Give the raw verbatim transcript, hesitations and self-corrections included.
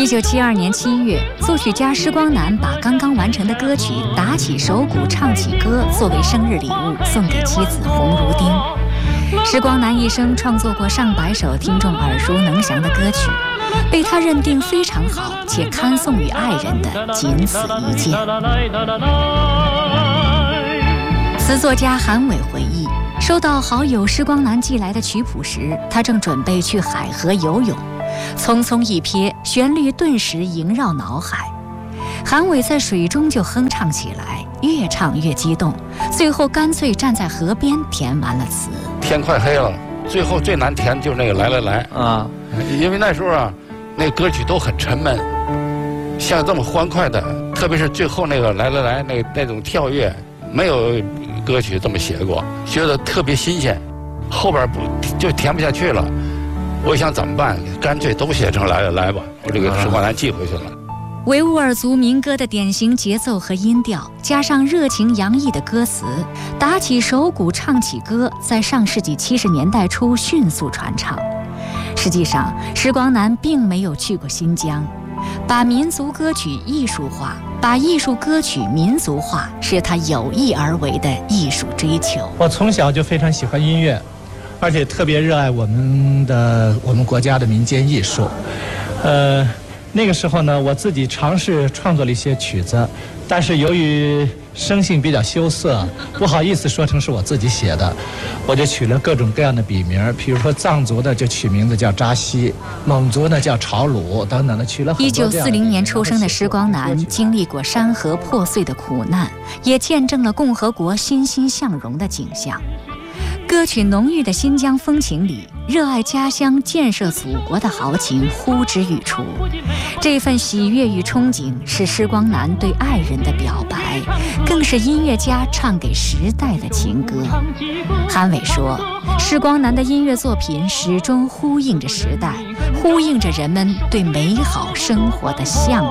九七二年七月，作曲家施光南把刚刚完成的歌曲《打起手鼓唱起歌》作为生日礼物送给妻子洪如丁。施光南一生创作过上百首听众耳熟能详的歌曲，被他认定非常好且堪送与爱人的仅此一件。词作家韩伟回忆，收到好友施光南寄来的曲谱时，他正准备去海河游泳，匆匆一瞥，旋律顿时萦绕脑海。韩伟在水中就哼唱起来，越唱越激动，最后干脆站在河边填完了词。 天快黑了，最后最难填就是那个来来来啊，因为那时候啊，那个歌曲都很沉闷，像这么欢快的，特别是最后那个来来来那那种跳跃，没有歌曲这么写过，觉得特别新鲜。后边不就填不下去了，我想怎么办？干脆都写成来来来吧，我这个施光南寄回去了。 维吾尔族民歌的典型节奏和音调，加上热情洋溢的歌词，打起手鼓唱起歌，在上世纪七十年代初迅速传唱。实际上，施光南并没有去过新疆，把民族歌曲艺术化，把艺术歌曲民族化，是他有意而为的艺术追求。 我从小就非常喜欢音乐，而且特别热爱我们的我们国家的民间艺术。呃。那个时候呢，我自己尝试创作了一些曲子，但是由于声性比较羞涩，不好意思说成是我自己写的，我就取了各种各样的笔名，比如说藏族的就取名字叫扎西，蒙族呢叫朝鲁等等的，取了很多。 一九四零年出生的施光南经历过山河破碎的苦难，也见证了共和国欣欣向荣的景象。歌曲浓郁的新疆风情里，热爱家乡、建设祖国的豪情呼之欲出。这份喜悦与憧憬是施光南对爱人的表白，更是音乐家唱给时代的情歌。韩伟说，施光南的音乐作品始终呼应着时代，呼应着人们对美好生活的向往。